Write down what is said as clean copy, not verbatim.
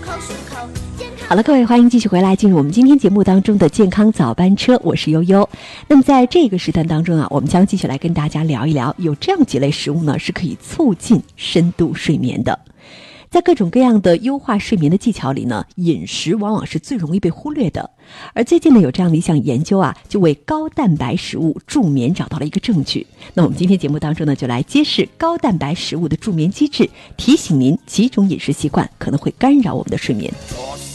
好了，各位，欢迎继续回来，进入我们今天节目当中的健康早班车，我是悠悠。那么在这个时段当中啊，我们将继续来跟大家聊一聊，有这样几类食物呢，是可以促进深度睡眠的。在各种各样的优化睡眠的技巧里呢，饮食往往是最容易被忽略的。而最近呢，有这样的一项研究啊，就为高蛋白食物助眠找到了一个证据。那我们今天节目当中呢，就来揭示高蛋白食物的助眠机制，提醒您几种饮食习惯可能会干扰我们的睡眠。